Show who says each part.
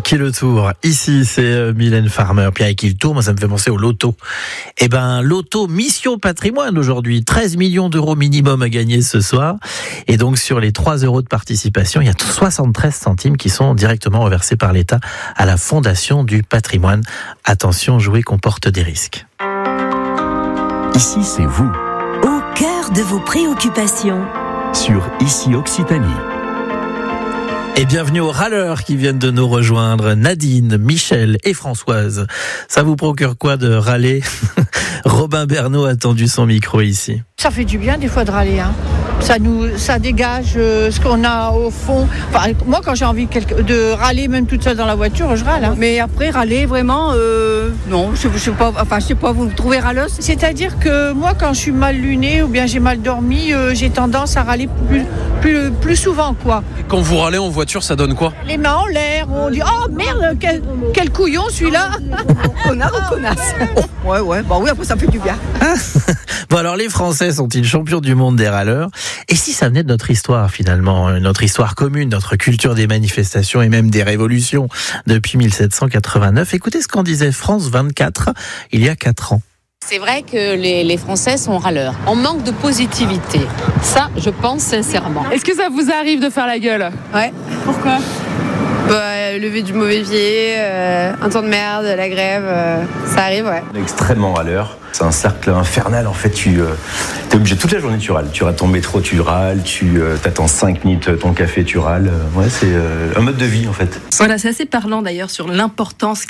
Speaker 1: qui le tour. Ici, c'est Mylène Farmer. Puis avec qui le tour, moi, ça me fait penser au loto. Eh ben, loto Mission Patrimoine aujourd'hui. 13 millions d'euros minimum à gagner ce soir. Et donc, sur les 3 euros de participation, il y a 73 centimes qui sont directement reversés par l'État à la Fondation du Patrimoine. Attention, jouer comporte des risques.
Speaker 2: Ici, c'est vous.
Speaker 3: Au cœur de vos préoccupations.
Speaker 2: Sur Ici Occitanie.
Speaker 1: Et bienvenue aux râleurs qui viennent de nous rejoindre. Nadine, Michel et Françoise. Ça vous procure quoi de râler? Robin Bernot a tendu son micro ici.
Speaker 4: Ça fait du bien des fois de râler, hein. Ça dégage ce qu'on a au fond. Enfin, moi, quand j'ai envie de râler, même toute seule dans la voiture, je râle. Hein.
Speaker 5: Mais après, râler, vraiment, non, je sais pas, vous me trouvez râleuse?
Speaker 4: C'est-à-dire que moi, quand je suis mal lunée ou bien j'ai mal dormi, j'ai tendance à râler plus souvent, quoi.
Speaker 6: Quand vous râlez en voiture, ça donne quoi?
Speaker 4: Les mains en l'air, on dit « Oh merde, quel couillon celui-là !»
Speaker 5: Connard ou connasse? Ouais, bah oui, après ça fait du bien.
Speaker 1: Bon alors, les Français sont-ils champions du monde des râleurs? Et si ça venait de notre histoire finalement, notre histoire commune, notre culture des manifestations et même des révolutions depuis 1789? Écoutez ce qu'en disait France 24 il y a 4 ans.
Speaker 7: C'est vrai que les Français sont râleurs. On manque de positivité. Ça, je pense sincèrement.
Speaker 8: Est-ce que ça vous arrive de faire la gueule?
Speaker 5: Ouais.
Speaker 8: Pourquoi?
Speaker 5: Lever du mauvais pied, un temps de merde, la grève, ça arrive, ouais.
Speaker 9: On est extrêmement râleur. C'est un cercle infernal, en fait. Tu es obligé toute la journée, tu râles. Tu rates ton métro, tu râles. Tu t'attends 5 minutes ton café, tu râles. Ouais, c'est un mode de vie, en fait.
Speaker 8: Voilà, c'est assez parlant d'ailleurs sur l'importance